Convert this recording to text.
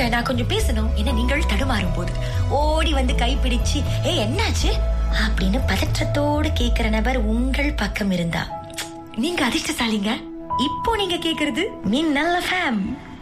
Doctor நான் கொஞ்சம் பேசணும் என்ன நீங்கள் தடுமாறும் போது ஓடி வந்து கைப்பிடிச்சு என்னாச்சு அப்படின்னு பதற்றத்தோடு கேக்குற நபர் உங்கள் பக்கம் இருந்தா நீங்க அதிர்ஷ்டசாலிங்க. இப்போ நீங்க கேக்குறது மின்னல் FM.